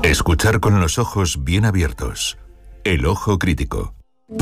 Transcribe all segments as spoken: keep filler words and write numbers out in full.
Escuchar con los ojos bien abiertos. El ojo crítico.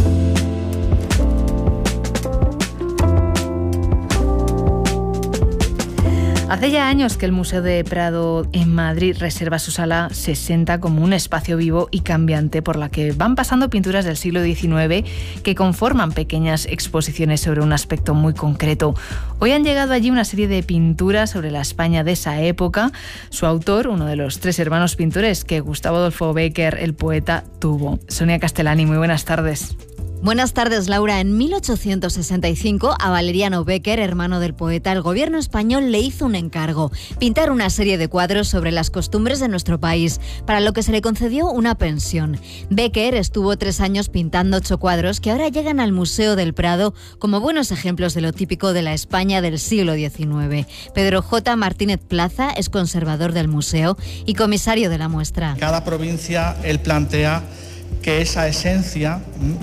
Hace ya años que el Museo de Prado en Madrid reserva su sala sesenta como un espacio vivo y cambiante por la que van pasando pinturas del siglo diecinueve que conforman pequeñas exposiciones sobre un aspecto muy concreto. Hoy han llegado allí una serie de pinturas sobre la España de esa época. Su autor, uno de los tres hermanos pintores que Gustavo Adolfo Bécquer, el poeta, tuvo. Sonia Castellani, muy buenas tardes. Buenas tardes, Laura. En mil ochocientos sesenta y cinco, a Valeriano Bécquer, hermano del poeta, el gobierno español le hizo un encargo: pintar una serie de cuadros sobre las costumbres de nuestro país, para lo que se le concedió una pensión. Bécquer estuvo tres años pintando ocho cuadros que ahora llegan al Museo del Prado como buenos ejemplos de lo típico de la España del siglo diecinueve. Pedro J. Martínez Plaza es conservador del museo y comisario de la muestra. Cada provincia él plantea que esa esencia,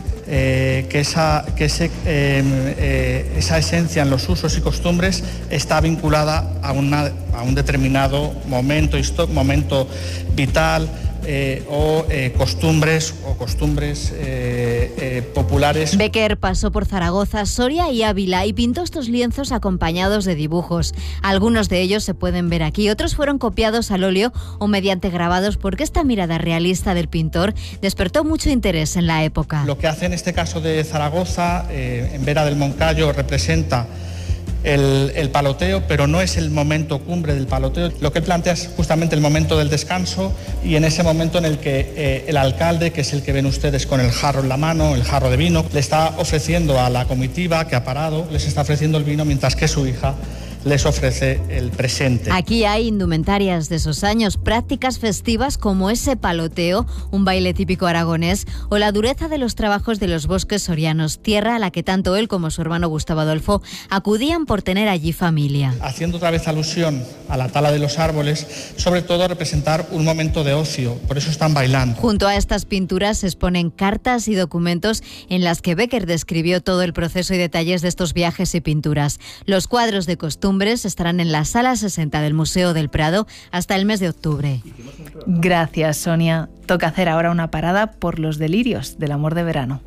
eh, que, esa, que ese, eh, eh, esa esencia en los usos y costumbres está vinculada a, una, a un determinado momento, momento vital, Eh, o eh, costumbres o costumbres eh, eh, populares. Bécquer pasó por Zaragoza, Soria y Ávila y pintó estos lienzos acompañados de dibujos. Algunos de ellos se pueden ver aquí, otros fueron copiados al óleo o mediante grabados, porque esta mirada realista del pintor despertó mucho interés en la época. Lo que hace en este caso de Zaragoza, eh, en Vera del Moncayo, representa El, el paloteo, pero no es el momento cumbre del paloteo. Lo que él plantea es justamente el momento del descanso, y en ese momento en el que eh, el alcalde, que es el que ven ustedes con el jarro en la mano, el jarro de vino, le está ofreciendo a la comitiva que ha parado, les está ofreciendo el vino, mientras que su hija les ofrece el presente. Aquí hay indumentarias de esos años, prácticas festivas como ese paloteo, un baile típico aragonés, o la dureza de los trabajos de los bosques sorianos, tierra a la que tanto él como su hermano Gustavo Adolfo acudían por tener allí familia. Haciendo otra vez alusión a la tala de los árboles, sobre todo representar un momento de ocio, por eso están bailando. Junto a estas pinturas se exponen cartas y documentos en las que Bécquer describió todo el proceso y detalles de estos viajes y pinturas. Los cuadros de costumbre estarán en la sala sesenta del Museo del Prado hasta el mes de octubre. Gracias, Sonia. Toca hacer ahora una parada por los delirios del amor de verano.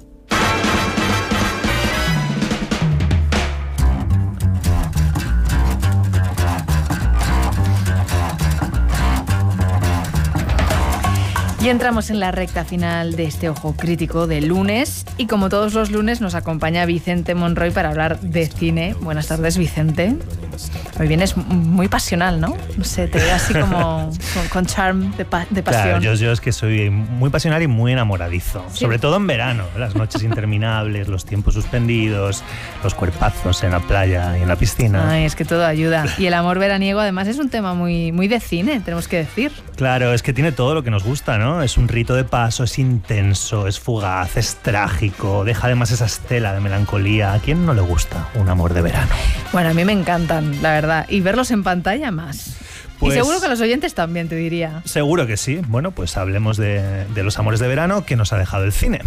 Y entramos en la recta final de este Ojo Crítico del lunes, y como todos los lunes nos acompaña Vicente Monroy para hablar de cine. Buenas tardes, Vicente. Hoy vienes muy pasional, ¿no? No sé, te veo así como con, con charm de, pa- de pasión. Claro, yo, yo es que soy muy pasional y muy enamoradizo. ¿Sí? Sobre todo en verano, las noches interminables, los tiempos suspendidos, los cuerpazos en la playa y en la piscina. Ay, es que todo ayuda. Y el amor veraniego además es un tema muy, muy de cine, tenemos que decir. Claro, es que tiene todo lo que nos gusta, ¿no? Es un rito de paso, es intenso, es fugaz, es trágico, deja además esa estela de melancolía. ¿A quién no le gusta un amor de verano? Bueno, a mí me encantan, la verdad, y verlos en pantalla más. Pues, y seguro que a los oyentes también, te diría. Seguro que sí. Bueno, pues hablemos de, de los amores de verano que nos ha dejado el cine.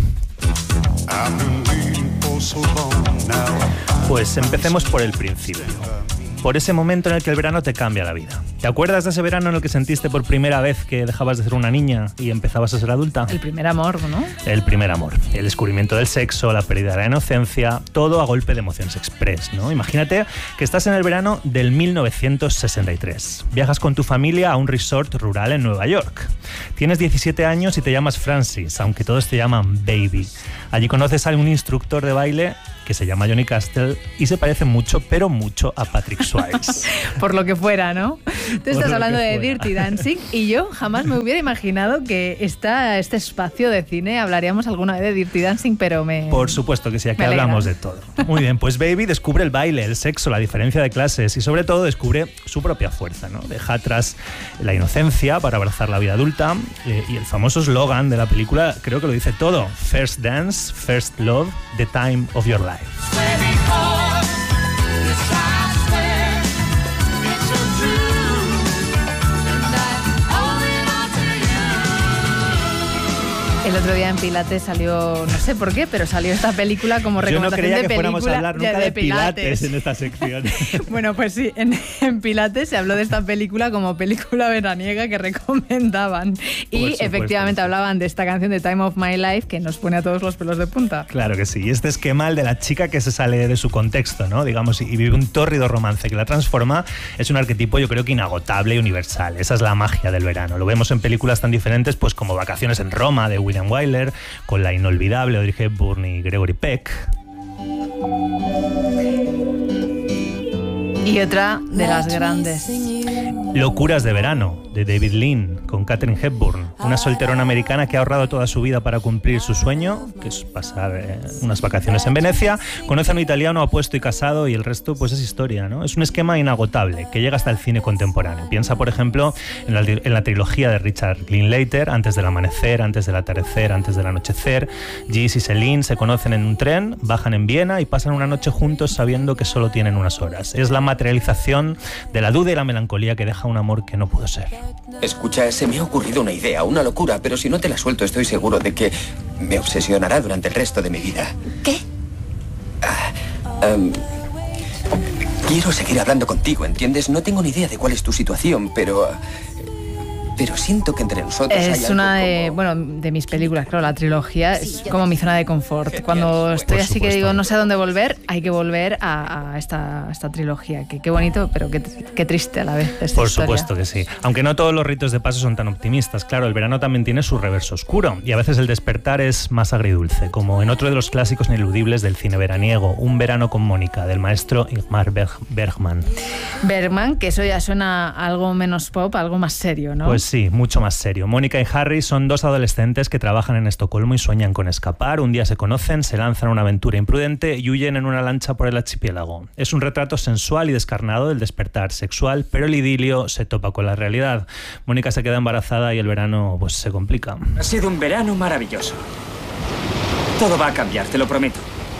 Pues empecemos por el principio. Por ese momento en el que el verano te cambia la vida. ¿Te acuerdas de ese verano en el que sentiste por primera vez que dejabas de ser una niña y empezabas a ser adulta? El primer amor, ¿no? El primer amor. El descubrimiento del sexo, la pérdida de la inocencia, todo a golpe de emociones express, ¿no? Imagínate que estás en el verano del mil novecientos sesenta y tres. Viajas con tu familia a un resort rural en Nueva York. Tienes diecisiete años y te llamas Francis, aunque todos te llaman Baby. Allí conoces a un instructor de baile que se llama Johnny Castle y se parece mucho, pero mucho a Patrick Swayze. Por lo que fuera, ¿no? Tú estás hablando de Dirty Dancing y yo jamás me hubiera imaginado que esta, este espacio de cine hablaríamos alguna vez de Dirty Dancing, pero me... Por supuesto que sí, aquí hablamos de todo. Muy bien, pues Baby descubre el baile, el sexo, la diferencia de clases y sobre todo descubre su propia fuerza, ¿no? Deja atrás la inocencia para abrazar la vida adulta eh, y el famoso eslogan de la película creo que lo dice todo: First Dance, First Love, The Time of Your Life. El otro día en Pilates salió, no sé por qué, pero salió esta película como recomendación Yo no creía de que fuéramos a hablar nunca de, de, de Pilates. Pilates en esta sección. Bueno, pues sí, en, en Pilates se habló de esta película como película veraniega que recomendaban. Y supuesto, efectivamente sí. hablaban de esta canción de Time of My Life que nos pone a todos los pelos de punta. Claro que sí. Y este esquema, el de la chica que se sale de su contexto, ¿no? Digamos, y vive un tórrido romance que la transforma, es un arquetipo yo creo que inagotable y universal. Esa es la magia del verano. Lo vemos en películas tan diferentes pues como Vacaciones en Roma de William Wyler, con la inolvidable Audrey Hepburn y Gregory Peck. Y otra de las grandes. Locuras de verano, de David Lean, con Katharine Hepburn, una solterona americana que ha ahorrado toda su vida para cumplir su sueño, que es pasar eh, unas vacaciones en Venecia. Conoce a un italiano apuesto y casado y el resto pues es historia, ¿no? Es un esquema inagotable que llega hasta el cine contemporáneo. Piensa, por ejemplo, en la, en la trilogía de Richard Linklater, Antes del amanecer, Antes del atardecer, Antes del anochecer. Gis y Celine se conocen en un tren, bajan en Viena y pasan una noche juntos sabiendo que solo tienen unas horas. Es la materialización de la duda y la melancolía que deja un amor que no pudo ser. Escucha, se me ha ocurrido una idea, una locura, pero si no te la suelto estoy seguro de que me obsesionará durante el resto de mi vida. ¿Qué? Ah, um, quiero seguir hablando contigo, ¿entiendes? No tengo ni idea de cuál es tu situación, pero... Pero siento que entre nosotros hay Es algo una de, como... bueno, de mis películas, claro, la trilogía es como mi zona de confort. Cuando estoy Por así que supuesto. digo no sé a dónde volver, hay que volver a, a esta, esta trilogía. Que, qué bonito, pero qué, qué triste a la vez esta Por historia. supuesto que sí. Aunque no todos los ritos de paso son tan optimistas. Claro, el verano también tiene su reverso oscuro y a veces el despertar es más agridulce, como en otro de los clásicos ineludibles del cine veraniego, Un verano con Mónica, del maestro Ingmar Berg- Bergman. Bergman, que eso ya suena a algo menos pop, algo más serio, ¿no? Pues sí, mucho más serio. Mónica y Harry son dos adolescentes que trabajan en Estocolmo y sueñan con escapar. Un día se conocen, se lanzan a una aventura imprudente y huyen en una lancha por el archipiélago. Es un retrato sensual y descarnado del despertar sexual, pero el idilio se topa con la realidad. Mónica se queda embarazada y el verano pues se complica. Ha sido un verano maravilloso. Todo va a cambiar, te lo prometo.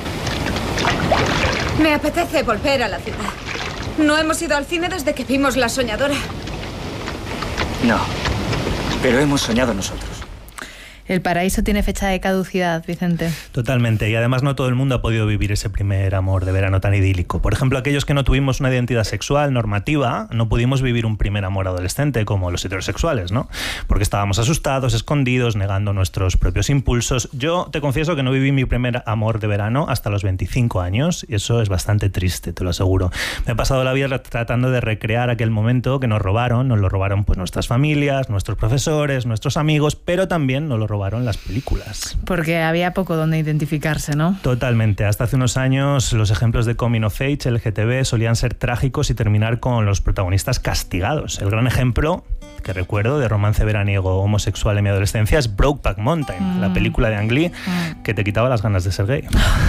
Me apetece volver a la ciudad. No hemos ido al cine desde que vimos La Soñadora. No, pero hemos soñado nosotros. El paraíso tiene fecha de caducidad, Vicente. Totalmente, y además no todo el mundo ha podido vivir ese primer amor de verano tan idílico. Por ejemplo, aquellos que no tuvimos una identidad sexual normativa, no pudimos vivir un primer amor adolescente como los heterosexuales, ¿no? Porque estábamos asustados, escondidos, negando nuestros propios impulsos. Yo te confieso que no viví mi primer amor de verano hasta los veinticinco años, y eso es bastante triste, te lo aseguro. Me he pasado la vida tratando de recrear aquel momento que nos robaron, nos lo robaron pues nuestras familias, nuestros profesores, nuestros amigos, pero también nos lo robaron las películas. Porque había poco donde identificarse, ¿no? Totalmente. Hasta hace unos años los ejemplos de Coming of Age, L G T B, solían ser trágicos y terminar con los protagonistas castigados. El gran ejemplo que recuerdo de romance veraniego homosexual en mi adolescencia es Brokeback Mountain, mm. la película de Ang Lee mm. que te quitaba las ganas de ser gay.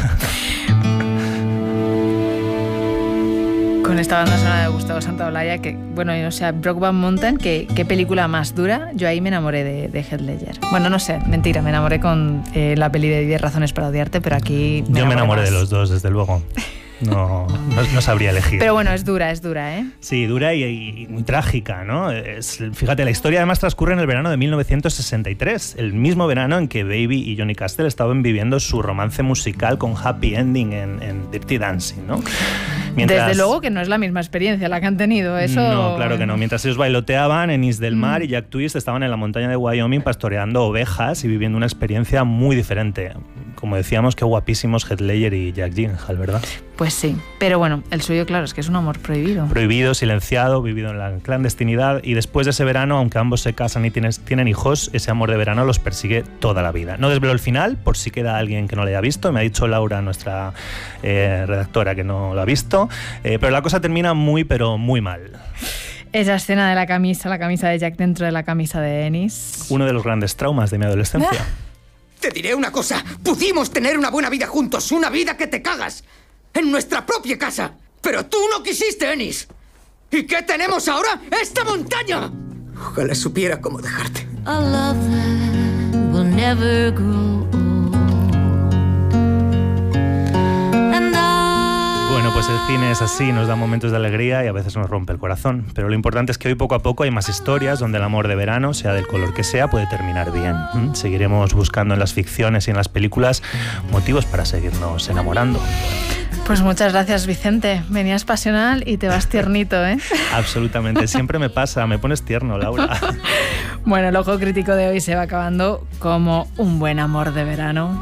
Con esta banda sonora de Gustavo Santaolalla, que, bueno, o sea, Brokeback Mountain, que, qué película más dura. Yo ahí me enamoré de, de Heath Ledger. Bueno, no sé, mentira, me enamoré con eh, la peli de diez razones para odiarte, pero aquí me Yo me enamoré más. de los dos, desde luego. No, no, no sabría elegir. Pero bueno, es dura, es dura, ¿eh? Sí, dura y, y muy trágica, ¿no? Es, fíjate, la historia además transcurre en el verano de mil novecientos sesenta y tres, el mismo verano en que Baby y Johnny Castle estaban viviendo su romance musical con happy ending en, en Dirty Dancing, ¿no? Mientras... Desde luego que no es la misma experiencia la que han tenido, eso... No, claro que no. Mientras ellos bailoteaban en Is del Mar mm. y Jack Twist estaban en la montaña de Wyoming pastoreando ovejas y viviendo una experiencia muy diferente. Como decíamos, qué guapísimos Heath Ledger y Jack Gyllenhaal, ¿verdad? Pues sí, pero bueno, el suyo, claro, es que es un amor prohibido. Prohibido, silenciado, vivido en la clandestinidad, y después de ese verano, aunque ambos se casan y tienes, tienen hijos, ese amor de verano los persigue toda la vida. No desvelo el final, por si queda alguien que no lo haya visto. Me ha dicho Laura, nuestra eh, redactora, que no lo ha visto, eh, pero la cosa termina muy, pero muy mal. Esa escena de la camisa, la camisa de Jack dentro de la camisa de Ennis. Uno de los grandes traumas de mi adolescencia. Ah. Te diré una cosa, pudimos tener una buena vida juntos, una vida que te cagas, en nuestra propia casa. Pero tú no quisiste, Ennis. ¿Y qué tenemos ahora? ¡Esta montaña! Ojalá supiera cómo dejarte. A love that will never grow old. And I... Bueno, pues Pues el cine es así, nos da momentos de alegría y a veces nos rompe el corazón. Pero lo importante es que hoy poco a poco hay más historias donde el amor de verano, sea del color que sea, puede terminar bien. ¿Mm? Seguiremos buscando en las ficciones y en las películas motivos para seguirnos enamorando. Pues muchas gracias, Vicente. Venías pasional y te vas tiernito, ¿eh? Absolutamente, siempre me pasa, me pones tierno, Laura. Bueno, el Ojo Crítico de hoy se va acabando como un buen amor de verano.